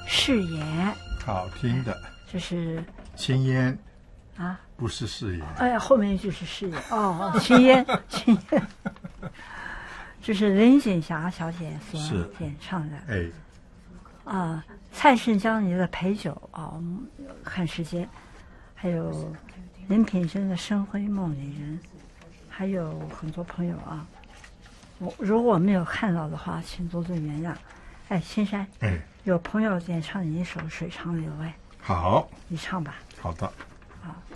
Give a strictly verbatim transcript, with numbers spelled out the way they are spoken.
誓言， 好听的。 这是青烟啊， 不是誓言。 哎呀，后面一句是誓言哦，哦青烟，青烟，这是林锦霞小姐所演唱的。 哎， 啊，蔡氏江泥的陪酒啊，我们看时间，还有林品珍的《深闺梦里人》，还有很多朋友啊，我如果我没有看到的话，请多多原谅。哎，青山， 哎， 有朋友演唱你一首《水长流》，哎， 好， 你唱吧。 好的。 好。